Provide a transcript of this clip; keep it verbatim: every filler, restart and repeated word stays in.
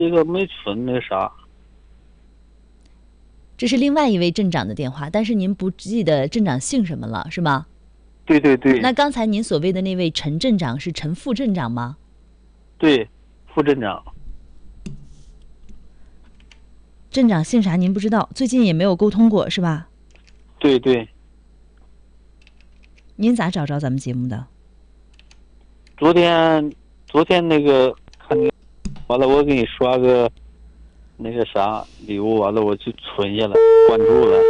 这个没存那个啥。 这是另外一位镇长的电话，但是您不记得镇长姓什么了，是吗？ 对对对那刚才您所谓的那位陈镇长是陈副镇长吗？ 对，副镇长。 镇长姓啥您不知道，最近也没有沟通过，是吧？ 对对， 您咋找着咱们节目的？ 昨天昨天那个看你，完了我给你刷个那个啥礼物，完了我就存下了，关注了。